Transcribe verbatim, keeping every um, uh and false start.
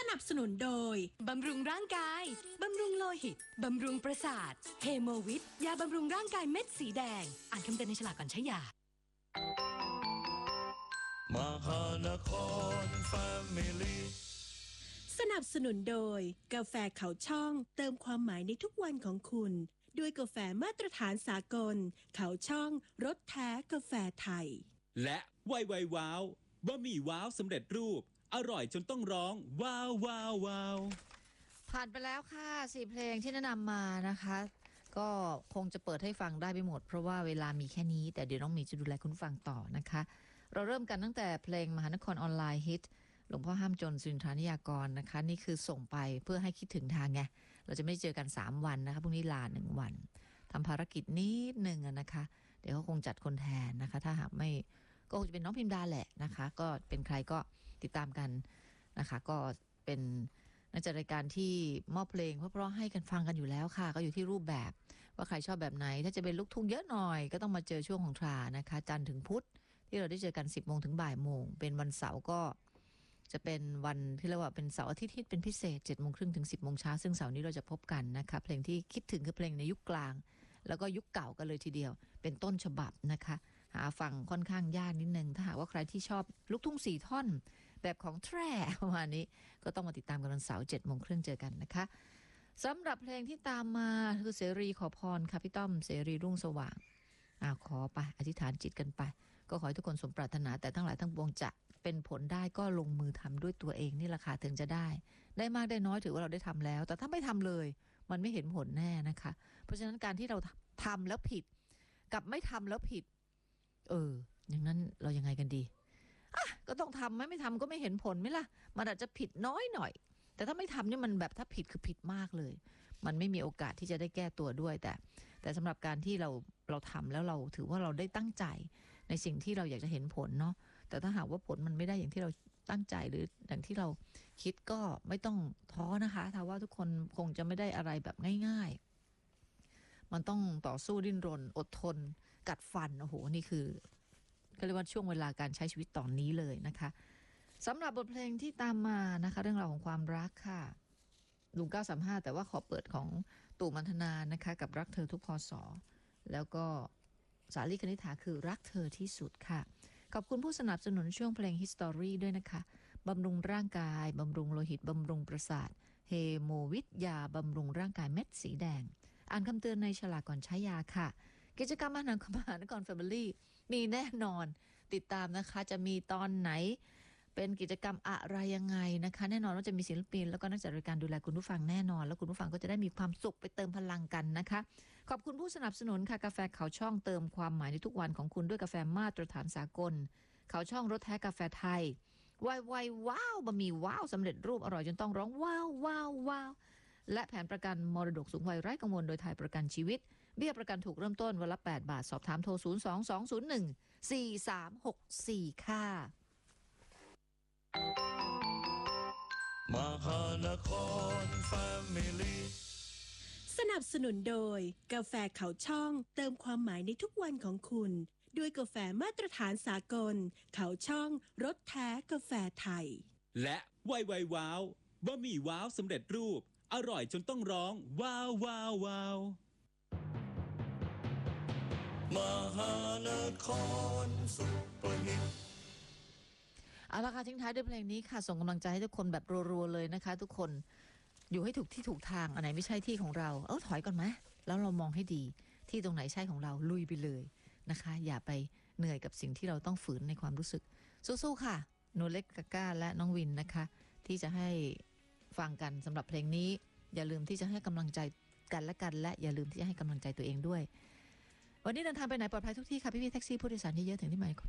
นับสนุนโดยบำรุงร่างกายบำรุงโลหิตบำรุงประสาทเฮโมวิทยาบำรุงร่างกายเม็ดสีแดงอ่านคำเตือนในฉลากก่อนใช้ยามหานครแฟมิลี่สนับสนุนโดยกาแฟเขาช่องเติมความหมายในทุกวันของคุณด้วยกาแฟมาตรฐานสากลเขาช่องรสแท้กาแฟไทยและไวไวว้าวบะหมี่ว้าวสำเร็จรูปอร่อยจนต้องร้องว้าวว้าวว้าวผ่านไปแล้วค่ะสี่เพลงที่แนะนำมานะคะก็คงจะเปิดให้ฟังได้ไม่หมดเพราะว่าเวลามีแค่นี้แต่เดี๋ยวน้องมีจะดูแลคุณฟังต่อนะคะเราเริ่มกันตั้งแต่เพลงมหานครออนไลน์ฮิตหลวงพ่อห้ามจนสุนทรนิยากรนะคะนี่คือส่งไปเพื่อให้คิดถึงทางไงเราจะไม่เจอกันสามวันนะคะพรุ่งนี้ลาหนึ่งวันทำภารกิจนิดหนึ่งนะคะเดี๋ยวเขาคงจัดคนแทนนะคะถ้าหากไม่ก็คงจะเป็นน้องพิมดาแหละนะคะก็เป็นใครก็ติดตามกันนะคะก็เป็นนักจัดรายการที่มอบเพลงเพราะๆให้กันฟังกันอยู่แล้วค่ะก็อยู่ที่รูปแบบว่าใครชอบแบบไหนถ้าจะเป็นลูกทุ่งเยอะหน่อยก็ต้องมาเจอช่วงของทรานะคะจันทร์ถึงพุธที่เราได้เจอกันสิบโมงถึงบ่ายโมงเป็นวันเสาร์ก็จะเป็นวันที่เรียกว่าเป็นเสาร์อาทิตย์ที่เป็นพิเศษเจ็ดโมงครึ่งถึงสิบโมงเช้าซึ่งเสาร์นี้เราจะพบกันนะคะเพลงที่คิดถึงคือเพลงในยุคกลางแล้วก็ยุคเก่ากันเลยทีเดียวเป็นต้นฉบับนะคะหาฟังค่อนข้างยากนิดนึงถ้าหากว่าใครที่ชอบลูกทุ่งสี่ท่อนแบบของแทร่ประมาณนี้ก็ต้องมาติดตามกันวันเสาร์เจ็ดโมงครึ่งเจอกันนะคะสำหรับเพลงที่ตามมาคือเสรีขอพรค่ะพี่ต้อมเสรีรุ่งสว่างอ่าขอไปอธิษฐานจิตกันไปก็ขอให้ทุกคนสมปรารถนาแต่ทั้งหลายทั้งปวงจะเป็นผลได้ก็ลงมือทำด้วยตัวเองนี่แหละค่ะถึงจะได้ได้มากได้น้อยถือว่าเราได้ทำแล้วแต่ถ้าไม่ทำเลยมันไม่เห็นผลแน่นะคะเพราะฉะนั้นการที่เราทำแล้วผิดกับไม่ทำแล้วผิดเอออย่างนั้นเรายังไงกันดีอ่ะก็ต้องทำไหมไม่ทำก็ไม่เห็นผลไหมล่ะมันอาจจะผิดน้อยหน่อยแต่ถ้าไม่ทำเนี่ยมันแบบถ้าผิดคือผิดมากเลยมันไม่มีโอกาสที่จะได้แก้ตัวด้วยแต่แต่สำหรับการที่เราเราทำแล้วเราถือว่าเราได้ตั้งใจในสิ่งที่เราอยากจะเห็นผลเนาะแต่ถ้าหากว่าผลมันไม่ได้อย่างที่เราตั้งใจหรืออย่างที่เราคิดก็ไม่ต้องท้อนะคะถ้าว่าทุกคนคงจะไม่ได้อะไรแบบง่ายๆมันต้องต่อสู้ดิ้นรนอดทนกัดฟันโอ้โหนี่คือก็เรียกว่าช่วงเวลาการใช้ชีวิตตอนนี้เลยนะคะสำหรับบทเพลงที่ตามมานะคะเรื่องราวของความรักค่ะลุงเก้าสามห้าแต่ว่าขอเปิดของตู่มันธนานะคะกับรักเธอทุกพศแล้วก็สาลีคณิษฐาคือรักเธอที่สุดค่ะขอบคุณผู้สนับสนุนช่วงเพลง History ด้วยนะคะบำรุงร่างกายบำรุงโลหิตบำรุงประสาทเฮโมวิทยาบำรุงร่างกายเม็ดสีแดงอ่านคำเตือนในฉลากก่อนใช้ยาค่ะกิจกรรมมหานครแฟมิลี่มีแน่นอนติดตามนะคะจะมีตอนไหนเป็นกิจกรรมอะไรยังไงนะคะแน่นอนว่าจะมีศิลปินแล้วก็นักจัดรายการดูแลคุณผู้ฟังแน่นอนแล้วคุณผู้ฟังก็จะได้มีความสุขไปเติมพลังกันนะคะขอบคุณผู้สนับสนุนค่ะกาแฟเขาช่องเติมความหมายในทุกวันของคุณด้วยกาแฟมาตรฐานสากลเขาช่องรสแท้กาแฟไทยไวไวว้าวบะหมี่ว้าวสำเร็จรูปอร่อยจนต้องร้องว้าวว้าวว้าวและแผนประกันมรดกสูงวัยไร้กังวลโดยไทยประกันชีวิตเบี้ยประกันถูกเริ่มต้นวันละแปดบาทสอบถามโทรศูนย์ สอง สอง ศูนย์ หนึ่ง สี่ สาม หก สี่ค่ะมหานครแฟมิลี่สนับสนุนโดยกาแฟเขาช่องเติมความหมายในทุกวันของคุณด้วยกาแฟมาตรฐานสากลเขาช่องรสแท้กาแฟไทยและไวไวว้าวบะหมี่ว้าวสำเร็จรูปอร่อยจนต้องร้องว้าวว้าวว้าวมหานครซุปเปอร์ฮิตเอาละค่ะทิ้งท้ายด้วยเพลงนี้ค่ะส่งกำลังใจให้ทุกคนแบบรัวๆเลยนะคะทุกคนอยู่ให้ถูกที่ถูกทางอันไหนไม่ใช่ที่ของเราเอ้าถอยก่อนไหมแล้วเรามองให้ดีที่ตรงไหนใช่ของเราลุยไปเลยนะคะอย่าไปเหนื่อยกับสิ่งที่เราต้องฝืนในความรู้สึกสู้ๆค่ะโนเล็กกาก้าและน้องวินนะคะที่จะให้ฟังกันสำหรับเพลงนี้อย่าลืมที่จะให้กำลังใจกันและกันและอย่าลืมที่จะให้กำลังใจตัวเองด้วยวันนี้เดินทางไปไหนปลอดภัยทุกที่ค่ะพี่ๆแท็กซี่ผู้โดยสารเยอะๆถึงที่หมาย